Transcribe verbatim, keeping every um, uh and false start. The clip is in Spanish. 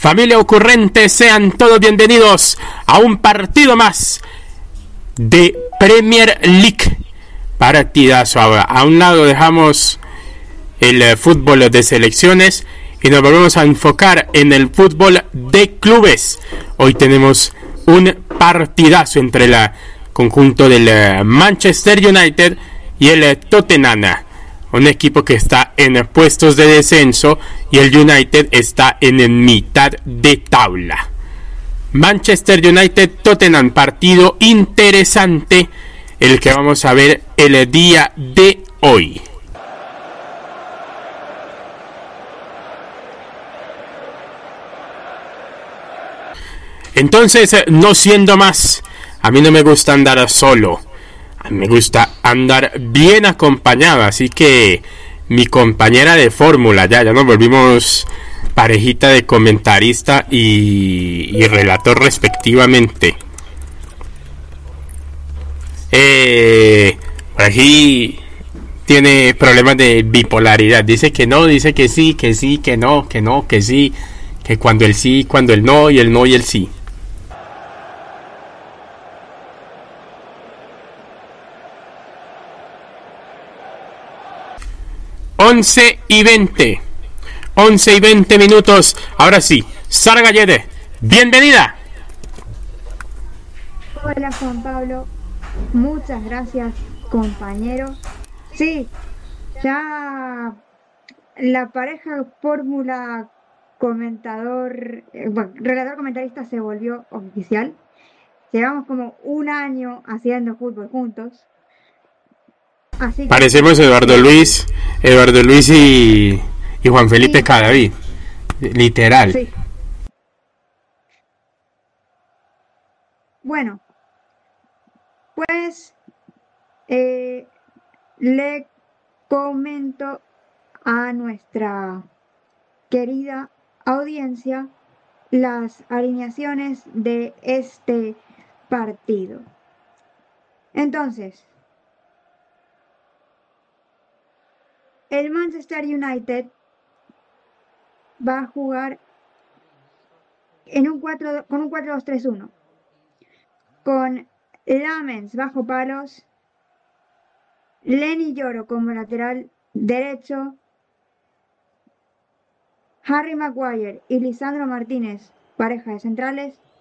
Familia ocurrente, sean todos bienvenidos a un partido más de Premier League. Partidazo. A un lado dejamos el eh, fútbol de selecciones y nos volvemos a enfocar en el fútbol de clubes. Hoy tenemos un partidazo entre el conjunto del eh, Manchester United y el eh, Tottenham. Un equipo que está en puestos de descenso y el United está en mitad de tabla. Manchester United Tottenham, partido interesante el que vamos a ver el día de hoy. Entonces, no siendo más, a mí no me gusta andar solo. A mí me gusta andar bien acompañado, así que mi compañera de fórmula, ya, ya nos volvimos parejita de comentarista y, y relator respectivamente. Eh, por aquí tiene problemas de bipolaridad, dice que no, dice que sí, que sí, que no, que no, que sí, que cuando el sí, cuando el no, y el no y el sí. once y veinte. once y veinte minutos. Ahora sí, Sara Gallede, bienvenida. Hola Juan Pablo, muchas gracias compañero. Sí, ya la pareja fórmula comentador, eh, bueno, relator comentarista se volvió oficial. Llevamos como un año haciendo fútbol juntos. Así que, parecemos Eduardo Luis, Eduardo Luis y, y Juan Felipe sí. Cadavid, literal. Sí. Bueno, pues eh, le comento a nuestra querida audiencia las alineaciones de este partido. Entonces, el Manchester United va a jugar en un cuatro, con un cuatro dos tres uno, con Lamens bajo palos, Lenny Yoro como lateral derecho, Harry Maguire y Lisandro Martínez, pareja de centrales,